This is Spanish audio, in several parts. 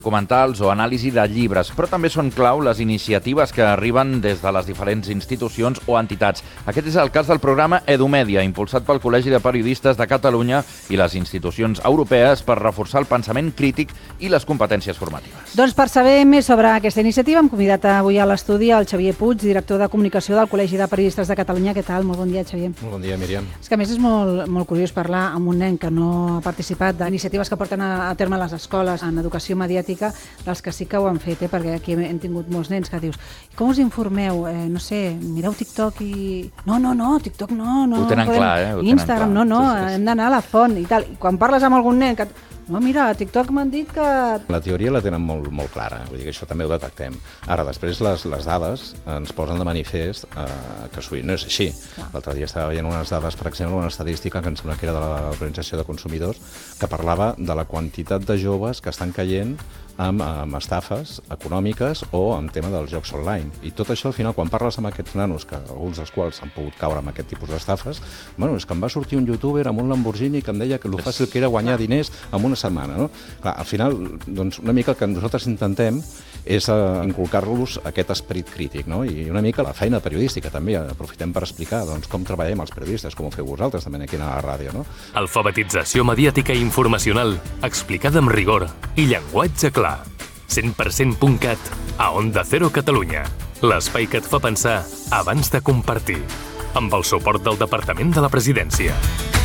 documentals o anàlisi de llibres, però també són clau les iniciatives que arriben des de les diferents institucions o entitats. Aquest és el cas del programa EduMèdia, impulsat pel Col·legi de Periodistes de Catalunya i les institucions europees per reforçar el pensament crític i les competències formatives. Doncs per saber més sobre aquesta iniciativa hem convidat avui a l'estudi el Xavier Puig, director de comunicació del Col·legi de Periodistes de Catalunya. Què tal? Molt bon dia, Xavier. Molt bon dia, Míriam. És que a més és molt curiós parlar amb un nen que no ha participat d'iniciatives que porten a terme les escoles en educació mediàtica, dels que sí que ho han fet, perquè aquí hem tingut molts nens que dius, com us informeu? No sé, mireu TikTok i... No, TikTok no. Ho tenen clar, Instagram, no, hem d'anar a la font i tal. I quan parles amb algun nen que... No, mira, a TikTok m'han dit que... La teoria la tenen molt clara, vull dir que això també ho detectem. Ara, després les dades ens posen de manifest que sovint no és així. L'altre dia estava veient unes dades, per exemple, una estadística que em sembla que era de l'Organització de Consumidors, que parlava de la quantitat de joves que estan caient amb estafes econòmiques o amb tema dels jocs online. I tot això, al final, quan parles amb aquests nanos, que alguns dels quals han pogut caure amb aquest tipus d'estafes, bueno, és que em va sortir un youtuber amb un Lamborghini que em deia que el fàcil que era guanyar diners en una setmana, no? Clar, al final, doncs, una mica el que nosaltres intentem és inculcar-los aquest esperit crític, no? I una mica la feina periodística també, aprofitem per explicar doncs, com treballem els periodistes, com ho feu vosaltres també aquí a la ràdio, no? Alfabetització mediàtica i informacional, explicada amb rigor i llenguatge clar. 100%.cat a Onda Cero Catalunya, l'espai que et fa pensar abans de compartir, amb el suport del Departament de la Presidència.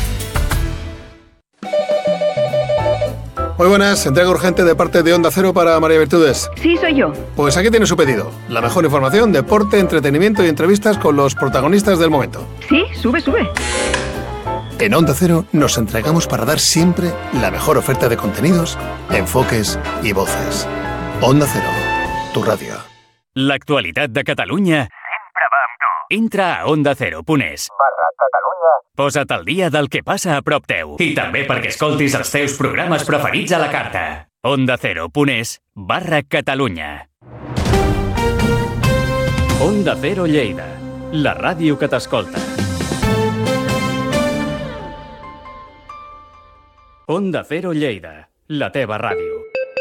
Muy buenas, entrega urgente de parte de Onda Cero para María Virtudes. Sí, soy yo. Pues aquí tiene su pedido. La mejor información, deporte, entretenimiento y entrevistas con los protagonistas del momento. Sí, sube. En Onda Cero nos entregamos para dar siempre la mejor oferta de contenidos, enfoques y voces. Onda Cero, tu ràdio. L'actualitat de Catalunya sempre va amb tu. Entra a ondacero.es/Catalunya. Posa't al dia del que passa a prop teu. I també perquè escoltis els teus programes preferits a la carta. ondacero.es/Catalunya. Onda Cero Lleida, la ràdio que t'escolta. Onda Cero Lleida, la teva ràdio.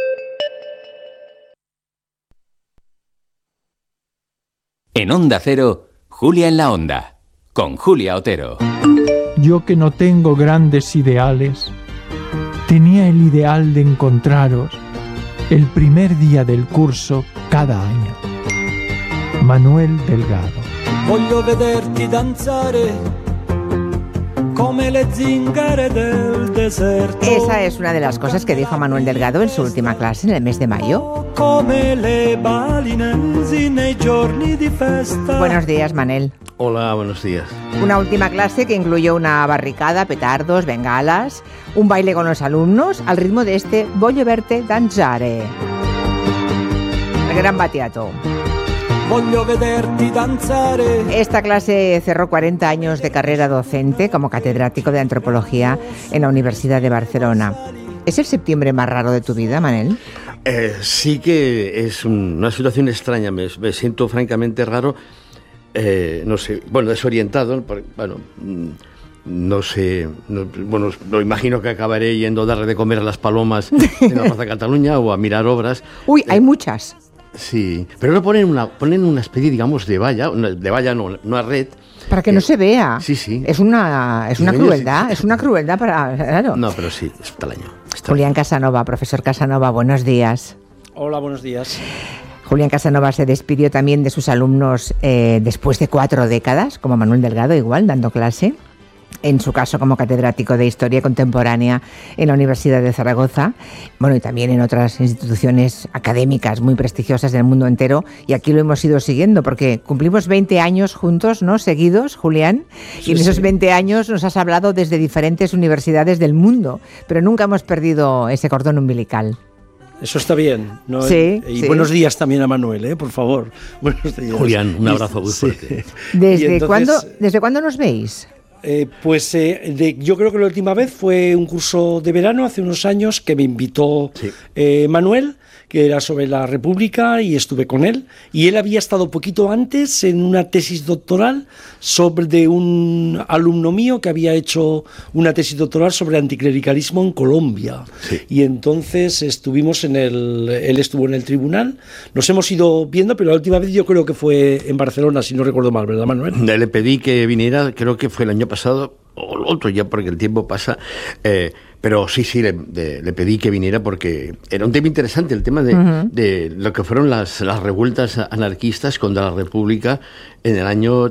En Onda Cero, Julia en la Onda, con Julia Otero. Yo que no tengo grandes ideales, tenía el ideal de encontraros el primer día del curso cada año. Manuel Delgado. Voglio vederti danzare come le zingare del deserto. Esa es una de las cosas que dijo Manuel Delgado en su última clase en el mes de mayo. Come le balinesi nei giorni di festa. Buenos días, Manel. Hola, buenos días. Una última clase que incluyó una barricada, petardos, bengalas, un baile con los alumnos al ritmo de este Voglio verte danzare. El gran batiato. Voglio vederti danzare. Esta clase cerró 40 años de carrera docente como catedrático de antropología en la Universidad de Barcelona. ¿Es el septiembre más raro de tu vida, Manel? Sí que es una situación extraña, me siento francamente raro, no sé, bueno, desorientado, bueno, no sé, bueno, lo imagino que acabaré yendo a darle de comer a las palomas en la Plaza de Cataluña o a mirar obras. Uy, hay muchas. Sí, pero no ponen una especie, digamos, de valla no a red. Para que no se vea. Sí. Es una crueldad, es una crueldad para... Claro. No, pero sí, es tal año. Julián Casanova, profesor Casanova, buenos días. Hola, buenos días. Julián Casanova se despidió también de sus alumnos después de 4 décadas, como Manuel Delgado, igual, dando clase. En su caso como catedrático de Historia Contemporánea en la Universidad de Zaragoza, bueno, y también en otras instituciones académicas muy prestigiosas del mundo entero, y aquí lo hemos ido siguiendo porque cumplimos 20 años juntos, ¿no? Seguidos, Julián, y en esos 20 años nos has hablado desde diferentes universidades del mundo, pero nunca hemos perdido ese cordón umbilical. Eso está bien, ¿no? Sí, y sí. Buenos días también a Manuel, por favor. Buenos días. Julián, un abrazo muy fuerte. Sí. ¿Desde cuándo nos veis? Yo creo que la última vez fue un curso de verano hace unos años que me invitó Manuel, que era sobre la República, y estuve con él. Y él había estado poquito antes en una tesis doctoral de un alumno mío que había hecho una tesis doctoral sobre anticlericalismo en Colombia. Sí. Y entonces él estuvo en el tribunal, nos hemos ido viendo, pero la última vez yo creo que fue en Barcelona, si no recuerdo mal, ¿verdad, Manuel? Le pedí que viniera, creo que fue el año pasado, o el otro ya, porque el tiempo pasa, pero sí, le pedí que viniera porque era un tema interesante, el tema de lo que fueron las revueltas anarquistas contra la República en el año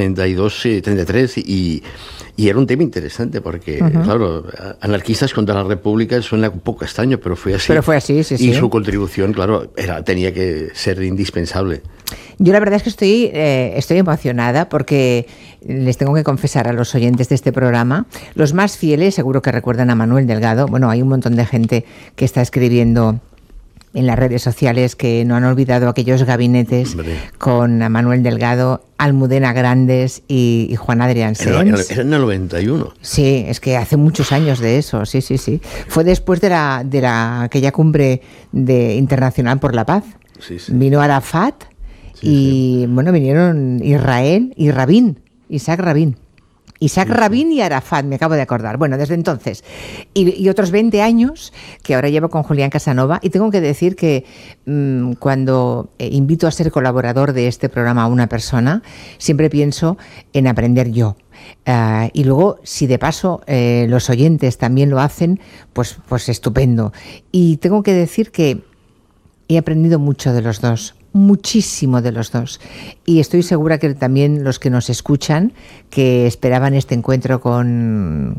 33, y era un tema interesante porque, claro, anarquistas contra la República suena un poco extraño, pero fue así. Pero fue así, sí, sí. Y su contribución, claro, tenía que ser indispensable. Yo la verdad es que estoy emocionada porque les tengo que confesar a los oyentes de este programa, los más fieles seguro que recuerdan a Manuel Delgado. Bueno, hay un montón de gente que está escribiendo en las redes sociales que no han olvidado aquellos gabinetes con Manuel Delgado, Almudena Grandes y Juan Adrián Sens. Era en el 91. Sí, es que hace muchos años de eso, sí. Fue después de aquella cumbre internacional por la paz. Sí. Vino Arafat y bueno, vinieron Israel y Isaac Rabin. Rabin y Arafat, me acabo de acordar. Bueno, desde entonces. Y otros 20 años que ahora llevo con Julián Casanova, y tengo que decir que cuando invito a ser colaborador de este programa a una persona, siempre pienso en aprender yo. Y luego, si de paso los oyentes también lo hacen, pues estupendo. Y tengo que decir que he aprendido mucho de los dos. Muchísimo de los dos, y estoy segura que también los que nos escuchan, que esperaban este encuentro con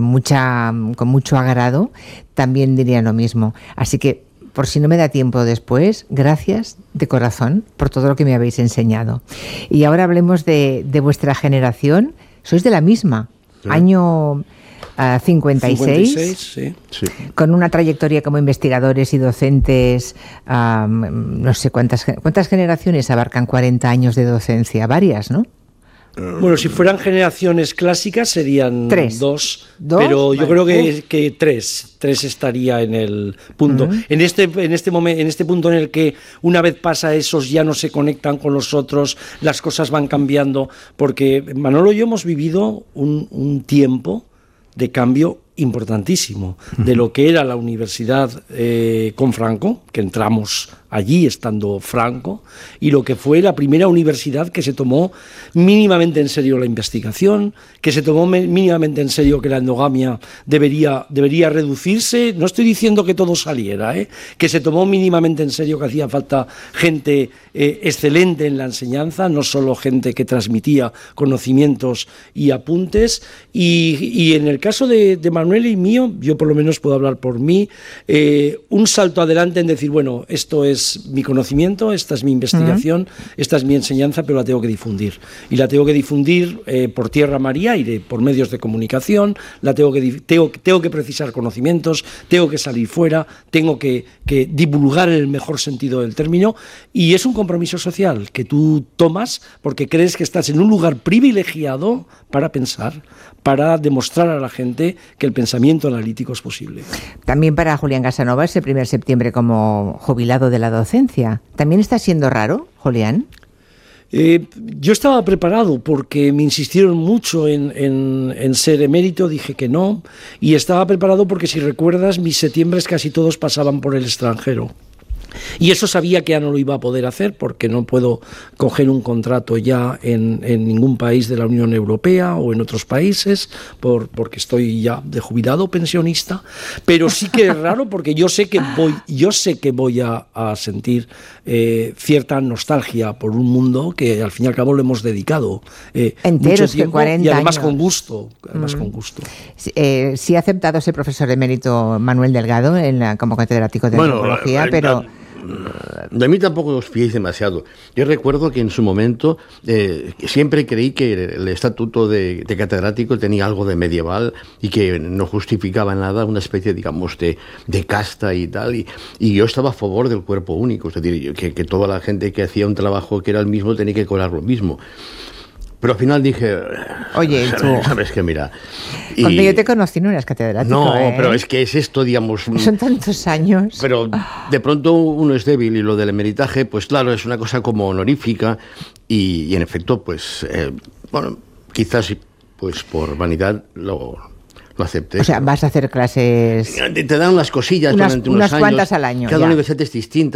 mucho agrado, también dirían lo mismo. Así que, por si no me da tiempo después, gracias de corazón por todo lo que me habéis enseñado. Y ahora hablemos de vuestra generación. Sois de la misma, año 56, sí. Con una trayectoria como investigadores y docentes, no sé cuántas generaciones abarcan 40 años de docencia, varias, ¿no? Bueno, si fueran generaciones clásicas serían dos, pero yo creo que tres estaría en el punto. En este punto en el que una vez pasa esos ya no se conectan con los otros, las cosas van cambiando, porque Manolo y yo hemos vivido un tiempo de cambio importantísimo de lo que era la universidad con Franco, que entramos allí estando Franco, y lo que fue la primera universidad que se tomó mínimamente en serio la investigación, que se tomó mínimamente en serio que la endogamia debería reducirse. No estoy diciendo que todo saliera, que se tomó mínimamente en serio que hacía falta gente excelente en la enseñanza, no solo gente que transmitía conocimientos y apuntes. Y en el caso de Manuel y mío, yo por lo menos puedo hablar por mí, un salto adelante en decir, bueno, esto es mi conocimiento, esta es mi investigación, esta es mi enseñanza, pero la tengo que difundir. Y la tengo que difundir por tierra, mar y aire, por medios de comunicación, tengo que precisar conocimientos, tengo que salir fuera, tengo que divulgar en el mejor sentido del término, y es un compromiso social que tú tomas porque crees que estás en un lugar privilegiado para pensar, para demostrar a la gente que el pensamiento analítico es posible. También para Julián Casanova es el 1 de septiembre como jubilado de la docencia. ¿También está siendo raro, Julián? Yo estaba preparado porque me insistieron mucho en ser emérito, dije que no, y estaba preparado porque, si recuerdas, mis septiembres casi todos pasaban por el extranjero. Y eso sabía que ya no lo iba a poder hacer porque no puedo coger un contrato ya en ningún país de la Unión Europea o en otros países porque estoy ya de jubilado, pensionista, pero sí que es raro porque yo sé que voy a sentir cierta nostalgia por un mundo que al fin y al cabo lo hemos dedicado enteros, mucho tiempo, 40 y además años. Con gusto. Sí ha aceptado ser profesor emérito Manuel Delgado como catedrático de antropología, pero... De mí tampoco os fiéis demasiado. Yo recuerdo que en su momento siempre creí que el estatuto de catedrático tenía algo de medieval y que no justificaba nada, una especie, digamos, de casta y tal. Y yo estaba a favor del cuerpo único, es decir, que toda la gente que hacía un trabajo que era el mismo tenía que cobrar lo mismo. Pero al final dije... Oye, tú... ¿Sabes qué? Mira... Cuando yo te conocí no eras catedrático, No, pero es que es esto, digamos... Son tantos años. Pero de pronto uno es débil y lo del emeritaje, pues claro, es una cosa como honorífica y en efecto, pues, bueno, quizás pues por vanidad lo acepté. O sea, vas a hacer clases... Te dan unas cosillas durante unos unas años. cuantas al año. Cada ya. universidad es distinta.